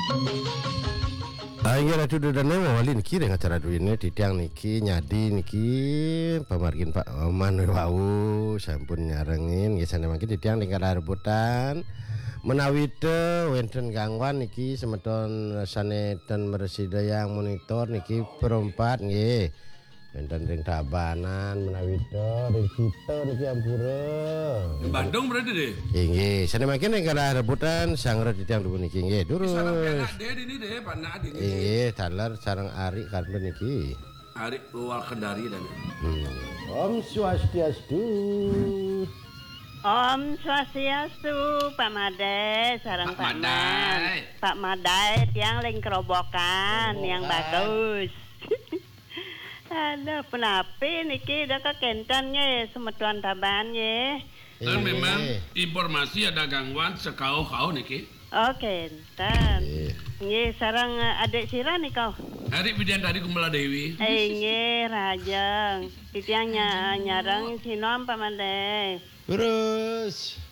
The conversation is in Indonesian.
Ayo ratu dodane wali niki dengan acara duwine ditiang niki nyadi niki pamargin Pak Oman wau sampun nyarengin nggih sana mangke ditiang ning rebutan menawi teu wonten gangguan niki semeton sanetan Mersidayang monitor niki perempat nggih wonten ring Tabanan menawi teu ring Cito niki ampura Di Bandung berarti deh. Nggih sana mangke ning rebutan sangre ditiang duwe niki nggih durus Sarang penak deh ini deh, panak ini. Nggih taler sareng Ari karena niki Hari luar Kendari dan. Om Swastiastu. Om Swastiastu, Pak Made, sarang Pak Madai. Pak Madai, yang ling kerobokan, yang bagus. Aduh, penapi niki dah kekentannya semetuan taban ye. Dan memang informasi ada gangguan sekau-kau niki. Oke, entar. Nggih sarang adik sira nih kau. Hari Bidadari Kumala Dewi. Nggih rajang. Pitiang nyarang sinom Pak Made. Terus